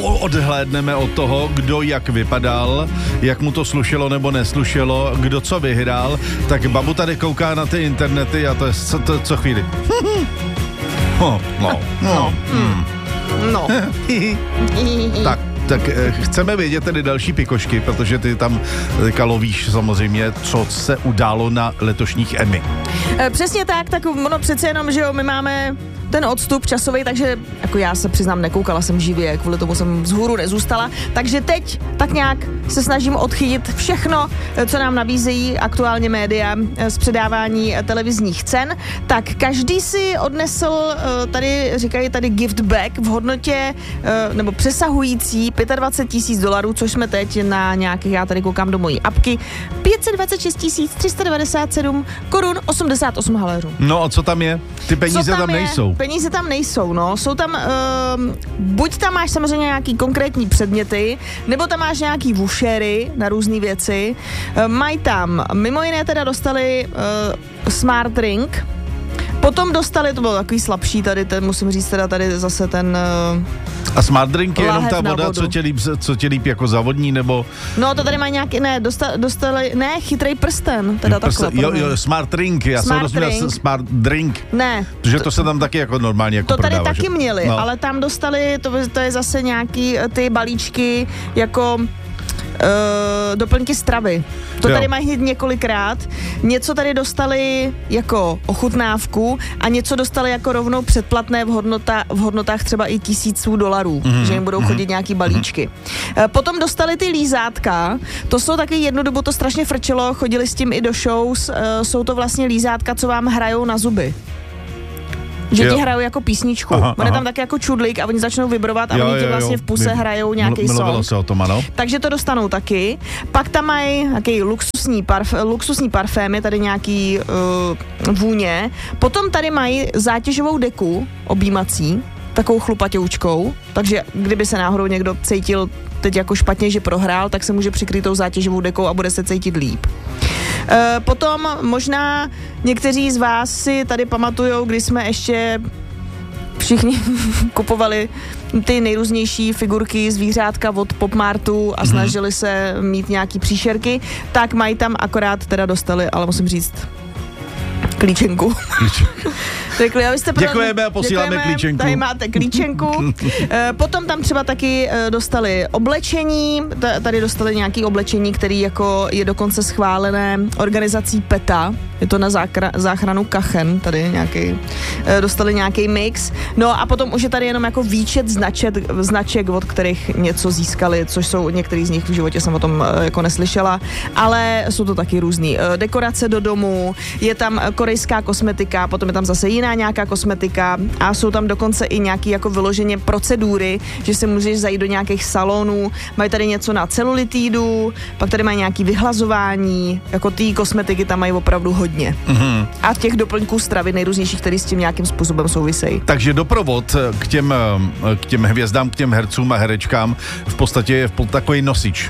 odhlédneme od toho, kdo jak vypadal, jak mu to slušelo nebo neslušelo, kdo co vyhrál, tak babu tady kouká na ty internety a to je co chvíli. Tak chceme vědět tedy další pikošky, protože ty tam lovíš samozřejmě, co se událo na letošních Emmy. Přesně tak ono přece jenom, že jo, my máme ten odstup časový, takže jako já se přiznám, nekoukala jsem živě, kvůli tomu jsem vzhůru nezůstala, takže teď tak nějak se snažím odchytit všechno, co nám nabízejí aktuálně média z předávání televizních cen, tak každý si odnesl, říkají tady gift bag v hodnotě, nebo přesahující $25,000, což jsme teď na nějakých, já tady koukám do mojí apky, 526 397 korun 88 haléřů. No a co tam je? Ty peníze tam nejsou. Peníze tam nejsou, no. Jsou tam, buď tam máš samozřejmě nějaký konkrétní předměty, nebo tam máš nějaký vouchery na různé věci. Mají tam, mimo jiné teda dostali smart ring, potom dostali, to bylo takový slabší tady, musím říct teda tady zase ten... A smart drink je jenom ta voda, co tě líp jako závodní, nebo... No to tady mají nějaký, dostali, chytrý prsten, teda takhle. Jo, smart drink, já jsem rozuměl smart drink. Ne. Protože to se tam taky jako normálně jako to tady prodává, taky měli, no. Ale tam dostali, to je zase nějaký ty balíčky jako... doplňky stravy. To tady mají hned několikrát. Něco tady dostali jako ochutnávku a něco dostali jako rovnou předplatné v hodnotách třeba i $1,000, že jim budou chodit nějaký balíčky. Potom dostali ty lízátka, to jsou taky jednu dobu, to strašně frčelo, chodili s tím i do shows, jsou to vlastně lízátka, co vám hrajou na zuby. Že ti hrajou jako písničku. On je tam taky jako čudlík a oni začnou vibrovat a oni ti vlastně v puse hrajou nějaký song. Se o tom, ano. Takže to dostanou taky. Pak tam mají nějaký luxusní parfémy, tady nějaký vůně. Potom tady mají zátěžovou deku objímací, takovou chlupatěučkou, takže kdyby se náhodou někdo cítil teď jako špatně, že prohrál, tak se může přikryt tou zátěžovou dekou a bude se cítit líp. Potom možná někteří z vás si tady pamatujou, když jsme ještě všichni kupovali ty nejrůznější figurky, zvířátka od Popmartu a snažili se mít nějaký příšerky, tak mají tam akorát teda dostali, ale musím říct, klíčenku. Řekli, děkujeme a posíláme klíčenku. Tady máte klíčenku. Potom tam třeba taky dostali oblečení, tady dostali nějaké oblečení, který jako je dokonce schválené organizací PETA, je to na záchranu kachen, tady nějaký, dostali nějaký mix. No a potom už je tady jenom jako výčet značek, od kterých něco získali, což jsou některý z nich, v životě jsem o tom jako neslyšela, ale jsou to taky různý. Dekorace do domu, je tam korejská kosmetika, potom je tam zase jiná nějaká kosmetika a jsou tam dokonce i nějaký jako vyloženě procedury, že si můžeš zajít do nějakých salonů, mají tady něco na celulitidu, pak tady mají nějaký vyhlazování, jako ty kosmetiky tam mají opravdu hodně. A těch doplňků stravy nejrůznějších, které s tím nějakým způsobem souvisejí. Takže doprovod k těm hvězdám, k těm hercům a herečkám v podstatě je takový nosič.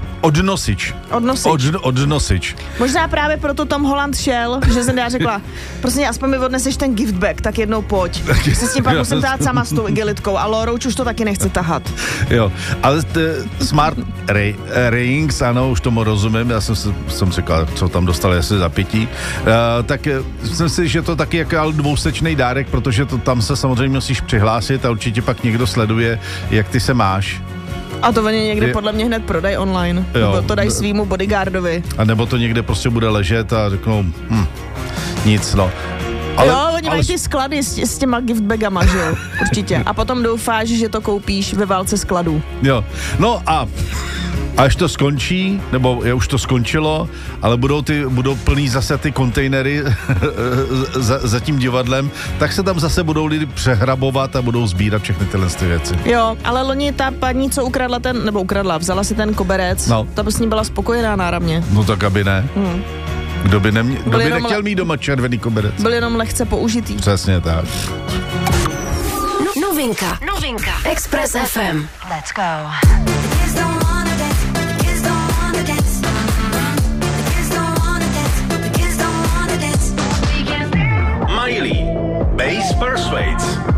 Odnosič. Možná právě proto Tom Holland šel, že jsem řekla, prostě aspoň mi odneseš ten gift bag, tak jednou pojď. Se s tím pak musím dát sama s tou igelitkou a Lorou už to taky nechce tahat. Jo, ale smart rings, ano, už tomu rozumím, já jsem říkal, co tam dostali asi za pití, tak myslím si, že to taky jako dvousečný dárek, protože to tam se samozřejmě musíš přihlásit a určitě pak někdo sleduje, jak ty se máš. A to oni někde podle mě hned prodají online. Nebo to dají svýmu bodyguardovi. A nebo to někde prostě bude ležet a řeknou, nic, no. Ale oni mají ty sklady s těma giftbagama, že jo? Určitě. A potom doufáš, že to koupíš ve válce skladů. Jo. No a až to skončí, nebo už to skončilo, ale budou plný zase ty kontejnery za tím divadlem, tak se tam zase budou lidi přehrabovat a budou sbírat všechny tyhle věci. Jo, ale loni ta paní, co vzala si ten koberec, ta s ní byla spokojená náramně. No tak aby ne. Kdo by nechtěl mít doma červený koberec? Byl jenom lehce použitý. Přesně tak. Novinka. Express FM. Let's go. Miley, Bass Persuades.